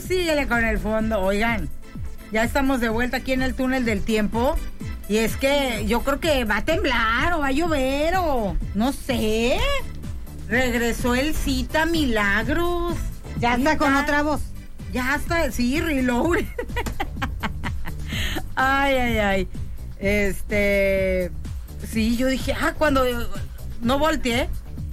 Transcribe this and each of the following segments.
síguele con el fondo. Oigan, ya estamos de vuelta aquí en el túnel del tiempo. Y es que yo creo que va a temblar o va a llover o no sé. Regresó el Cita Milagros. Ya está con otra voz. Ya está, sí, reload. Ay. Sí, yo dije, cuando no volteé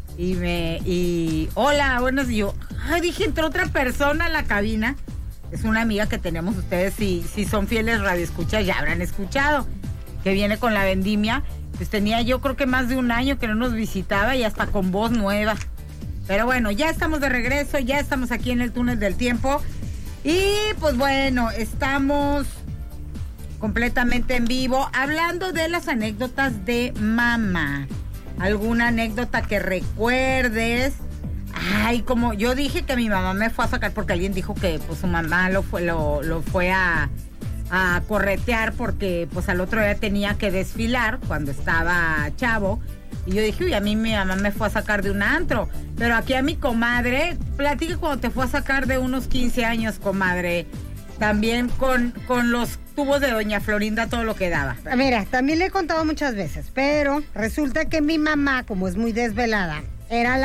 y hola, buenos, y yo, dije, entró otra persona a la cabina. Es una amiga que tenemos, ustedes si son fieles radioescuchas ya habrán escuchado, que viene con la vendimia. Pues tenía yo creo que más de un año que no nos visitaba y hasta con voz nueva. Pero bueno, ya estamos de regreso, ya estamos aquí en el túnel del tiempo. Y pues bueno, estamos completamente en vivo hablando de las anécdotas de mamá. ¿Alguna anécdota que recuerdes? Como yo dije que mi mamá me fue a sacar porque alguien dijo que pues su mamá lo fue a corretear porque pues al otro día tenía que desfilar cuando estaba chavo. Y yo dije, uy, a mí mi mamá me fue a sacar de un antro. Pero aquí a mi comadre, platique cuando te fue a sacar de unos 15 años, comadre. También con los tubos de doña Florinda, todo lo que daba. Mira, también le he contado muchas veces, pero resulta que mi mamá, como es muy desvelada, era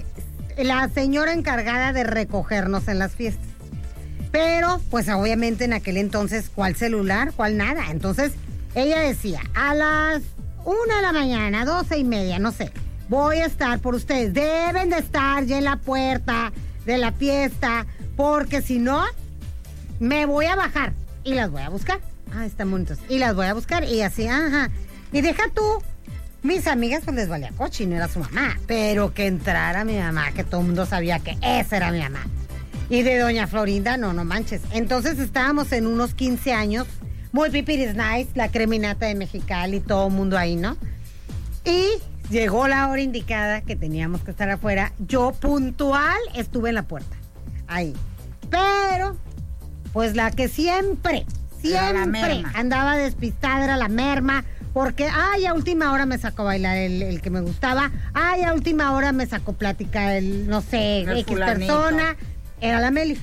la señora encargada de recogernos en las fiestas. Pero, pues obviamente en aquel entonces, ¿cuál celular? ¿Cuál nada? Entonces, ella decía, a las 1 de la mañana, 12:30, no sé, voy a estar por ustedes. Deben de estar ya en la puerta de la fiesta, porque si no, me voy a bajar y las voy a buscar. Están bonitos. Y las voy a buscar y así, Y deja tú, mis amigas pues les valía coche y no era su mamá, pero que entrara mi mamá, que todo el mundo sabía que esa era mi mamá. Y de doña Florinda, no manches. Entonces estábamos en unos 15 años, muy pipiris nice, la creminata de Mexicali, todo el mundo ahí, ¿no? Y llegó la hora indicada que teníamos que estar afuera. Yo puntual estuve en la puerta, ahí. Pero, pues la que siempre andaba despistada era la merma, porque, a última hora me sacó a bailar el que me gustaba, a última hora me sacó plática no sé, X fulanito. Persona, era la Meli.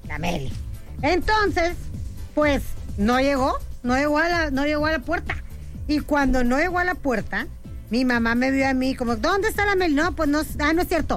Entonces, pues, no llegó a la puerta. Y cuando no llegó a la puerta, mi mamá me vio a mí como, ¿dónde está la Meli? No, pues no es cierto.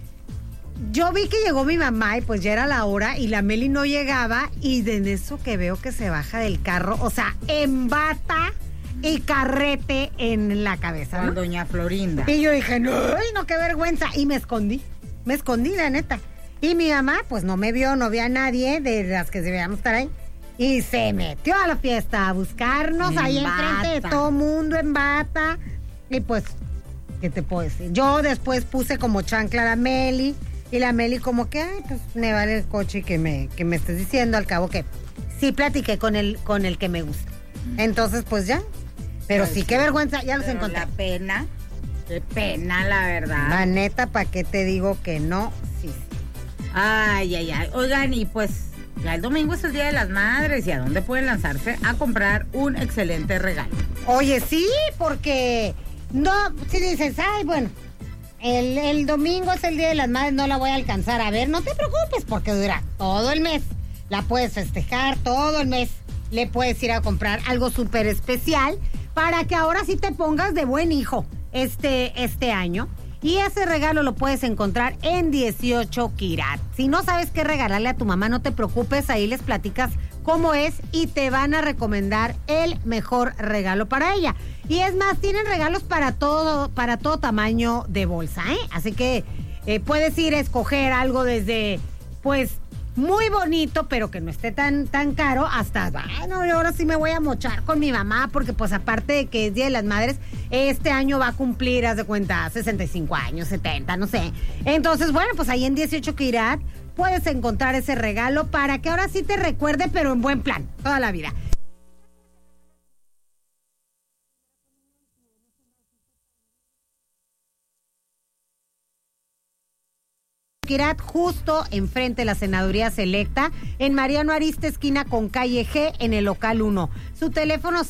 Yo vi que llegó mi mamá y pues ya era la hora y la Meli no llegaba y en eso que veo que se baja del carro, o sea, en bata y carrete en la cabeza, ¿no? Doña Florinda. Y yo dije, no, qué vergüenza. Y me escondí, la neta. Y mi mamá, pues no me vio, no vio a nadie de las que debíamos estar ahí. Y se metió a la fiesta a buscarnos ahí enfrente de todo mundo en bata. Y pues, ¿qué te puedo decir? Yo después puse como chancla a la Meli. Y la Meli como que, pues me vale el coche que me estés diciendo. Al cabo que sí platiqué con el que me gusta. Entonces, pues ya. Pero pues sí, qué vergüenza, ya los encontré. Qué pena, la verdad. La neta, ¿para qué te digo que no? Sí. Ay. Oigan, y pues ya el domingo es el Día de las Madres. ¿Y a dónde pueden lanzarse? A comprar un excelente regalo. Oye, sí, porque no, si dices, bueno, el domingo es el Día de las Madres, no la voy a alcanzar a ver, no te preocupes, porque dura todo el mes. La puedes festejar todo el mes. Le puedes ir a comprar algo súper especial para que ahora sí te pongas de buen hijo este año. Y ese regalo lo puedes encontrar en 18 Quirat. Si no sabes qué regalarle a tu mamá, no te preocupes, ahí les platicas cómo es y te van a recomendar el mejor regalo para ella. Y es más, tienen regalos para todo tamaño de bolsa, ¿eh? Así que puedes ir a escoger algo desde, pues, muy bonito, pero que no esté tan caro, hasta, bueno, yo ahora sí me voy a mochar con mi mamá, porque pues aparte de que es Día de las Madres, este año va a cumplir, haz de cuenta, 65 años, 70, no sé. Entonces, bueno, pues ahí en 18 Quirat puedes encontrar ese regalo para que ahora sí te recuerde, pero en buen plan, toda la vida. Quirat, justo enfrente de la Senaduría Selecta, en Mariano Ariste, esquina con calle G, en el local 1. Su teléfono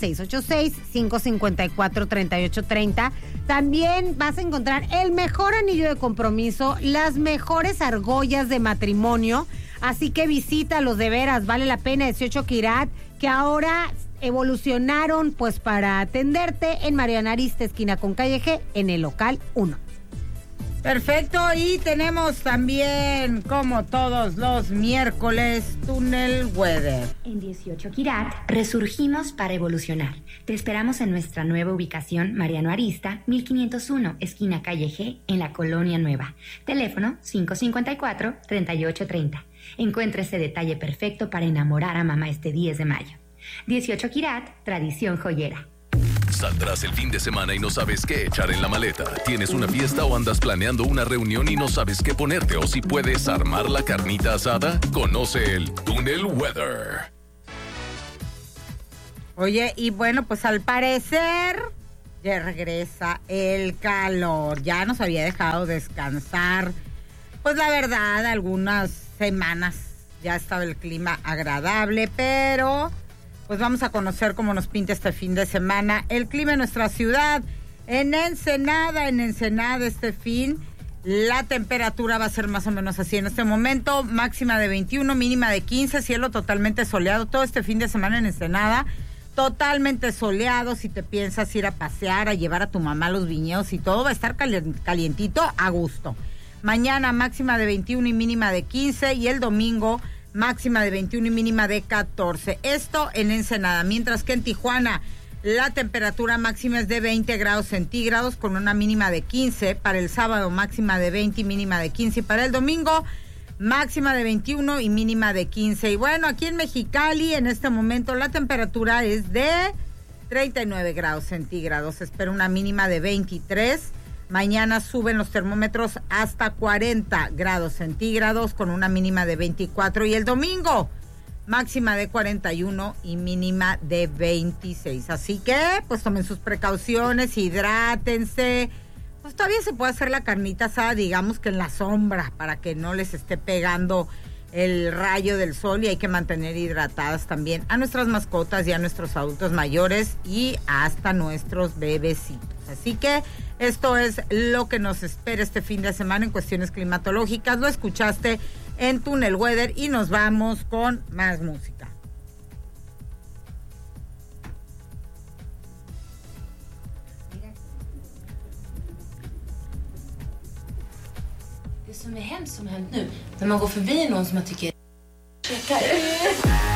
686-554-3830. También vas a encontrar el mejor anillo de compromiso, las mejores argollas de matrimonio, Así que visítalos, de veras, vale la pena. 18 Quirat, que ahora evolucionaron pues para atenderte en Mariano Arista, esquina con Calle G, en el local 1. Perfecto, y tenemos también, como todos los miércoles, Túnel Weather. En 18 Quirat, resurgimos para evolucionar. Te esperamos en nuestra nueva ubicación, Mariano Arista, 1501, esquina Calle G, en la Colonia Nueva. Teléfono 554-3830. Encuentra ese detalle perfecto para enamorar a mamá este 10 de mayo. 18 Quirat, tradición joyera. Saldrás el fin de semana y no sabes qué echar en la maleta. ¿Tienes una fiesta o andas planeando una reunión y no sabes qué ponerte o si puedes armar la carnita asada? Conoce el Túnel Weather. Oye, y bueno, pues al parecer ya regresa el calor. Ya nos había dejado descansar. Pues la verdad, algunas semanas ya estaba el clima agradable, pero pues vamos a conocer cómo nos pinta este fin de semana el clima en nuestra ciudad. En Ensenada este fin, la temperatura va a ser más o menos así en este momento, máxima de 21, mínima de 15, cielo totalmente soleado todo este fin de semana en Ensenada, totalmente soleado. Si te piensas ir a pasear, a llevar a tu mamá a los viñedos y todo, va a estar calientito, a gusto. Mañana máxima de 21 y mínima de 15, y el domingo máxima de 21 y mínima de 14. Esto en Ensenada, mientras que en Tijuana la temperatura máxima es de 20 grados centígrados con una mínima de 15. Para el sábado máxima de 20 y mínima de 15. Y para el domingo máxima de 21 y mínima de 15. Y bueno, aquí en Mexicali en este momento la temperatura es de 39 grados centígrados. Se espera una mínima de 23. Mañana suben los termómetros hasta 40 grados centígrados con una mínima de 24. Y el domingo, máxima de 41 y mínima de 26. Así que, pues tomen sus precauciones, hidrátense. Pues todavía se puede hacer la carnita asada, digamos que en la sombra, para que no les esté pegando el rayo del sol, y hay que mantener hidratadas también a nuestras mascotas y a nuestros adultos mayores y hasta nuestros bebecitos. Así que esto es lo que nos espera este fin de semana en cuestiones climatológicas. Lo escuchaste en Túnel Weather y nos vamos con más música. Det som är hemskt som hänt nu, när man går förbi någon som man tycker